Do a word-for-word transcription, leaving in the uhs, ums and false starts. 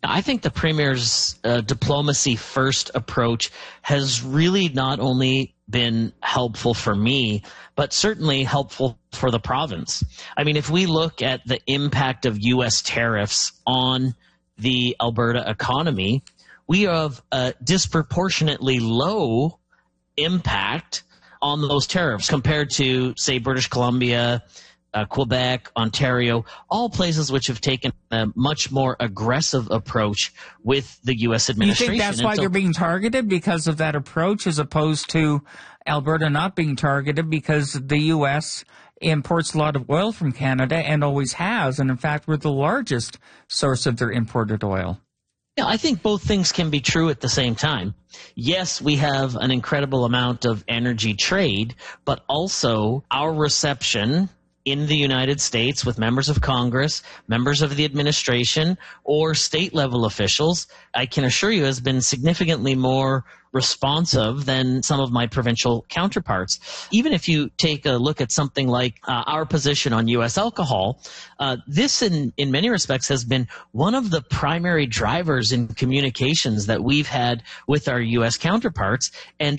I think the Premier's uh, diplomacy-first approach has really not only been helpful for me, but certainly helpful for the province. I mean, if we look at the impact of U S tariffs on the Alberta economy, we have a disproportionately low impact on those tariffs compared to, say, British Columbia, uh, Quebec, Ontario, all places which have taken a much more aggressive approach with the U S administration. You think that's and why so, they're being targeted, because of that approach, as opposed to Alberta not being targeted because the U S imports a lot of oil from Canada and always has, and in fact we're the largest source of their imported oil? Yeah, I think both things can be true at the same time. Yes, we have an incredible amount of energy trade, but also our reception in the United States with members of Congress, members of the administration, or state-level officials, I can assure you, has been significantly more responsive than some of my provincial counterparts. Even if you take a look at something like uh, our position on U S alcohol, uh, this in, in many respects has been one of the primary drivers in communications that we've had with our U S counterparts. And